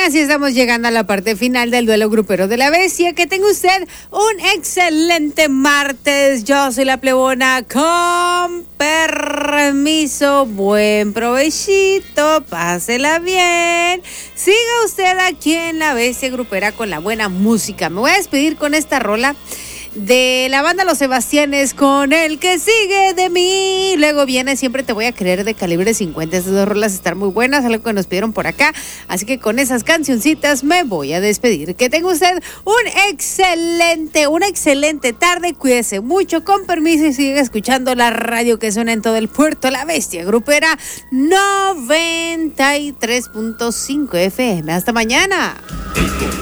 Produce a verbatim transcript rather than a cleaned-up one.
así estamos llegando a la parte final del duelo grupero de la bestia. Que tenga usted un excelente martes. Yo soy la plebona, con permiso, buen provechito, pásela bien. Siga usted aquí en la bestia grupera con la buena música. Me voy a despedir con esta rola de la banda Los Sebastianes, con El que sigue de mí. Luego viene Siempre te voy a querer, de Calibre cincuenta. Estas dos rolas están muy buenas, algo que nos pidieron por acá. Así que con esas cancioncitas me voy a despedir. Que tenga usted un excelente, una excelente tarde. Cuídese mucho, con permiso, y siga escuchando la radio que suena en todo el puerto, la bestia grupera noventa y tres punto cinco F M. Hasta mañana.